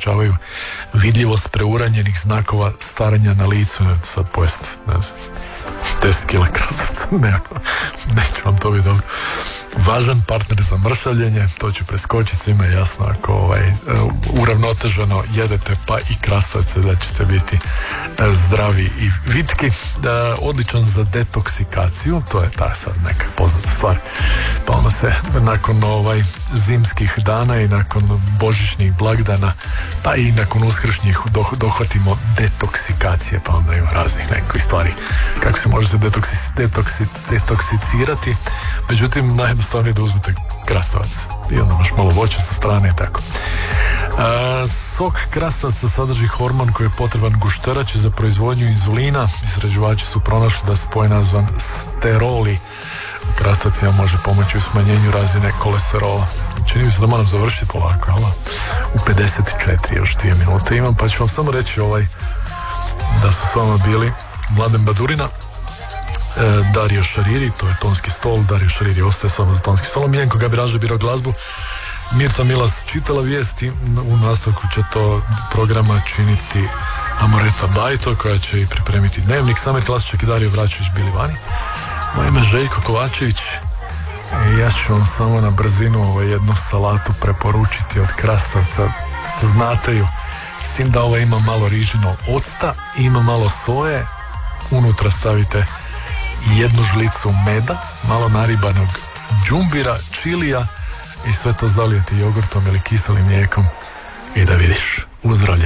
označavaju vidljivost preuranjenih znakova staranja na licu. Sad pojesti, ne znam, 10 kila krastavca, neće vam to biti dobro. Važan partner za mršavljenje, to ću preskočiti, svima je jasno ako uravnoteženo jedete pa i krastavce da ćete biti zdravi i vitki. Odličan za detoksikaciju, to je ta sad neka poznata stvar. Pa onda se nakon zimskih dana i nakon božićnih blagdana pa i nakon uskršnjih dohvatimo detoksikacije, pa onda ima raznih nekih stvari kako se može detoksicirati. Međutim, najjednostavnije da uzmete krastavac i onda imaš malo voća sa strane i tako. Sok krastavca sadrži hormon koji je potreban gušterači za proizvodnju inzulina. Istraživači su pronašli da spoj nazvan steroli u krastavcima može pomoći u smanjenju razine kolesterola. Čini mi se da moram završiti polako, ali u 54 još 2 minute imam, pa ću vam samo reći da su s vama bili Mladen Badurina, Dario Šariri, to je Tonski stol. Dario Šariri ostaje s vama za Tonski stolom. Miljenko Gabiraža birao glazbu, Mirta Milas čitala vijesti. U nastavku će to programa činiti Amoreta Bajto, koja će i pripremiti dnevnik. Samir Klasičak i Dario Vračević bili vani. Moje ime je Željko Kovačević i ja ću vam samo na brzinu jednu salatu preporučiti od krastavca. Znate ju, s tim da ima malo rižinog octa, ima malo soje, unutra stavite jednu žlicu meda, malo naribanog džumbira, čilija i sve to zalijeti jogurtom ili kiselim mlijekom i da vidiš. Uzdravlje.